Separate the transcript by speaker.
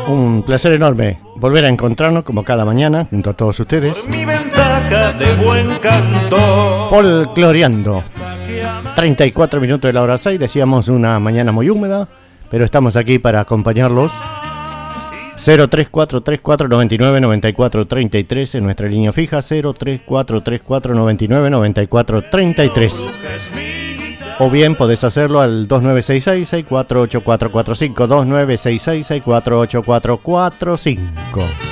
Speaker 1: Un placer enorme volver a encontrarnos como cada mañana junto a todos ustedes.
Speaker 2: Por mi ventaja de buen cantor.
Speaker 1: Folcloreando. 34 minutos de la hora 6. Decíamos una mañana muy húmeda, pero estamos aquí para acompañarlos. 03434999433 en nuestra línea fija. 03434999433. O bien podés hacerlo al 2966-648445, 2966-648445.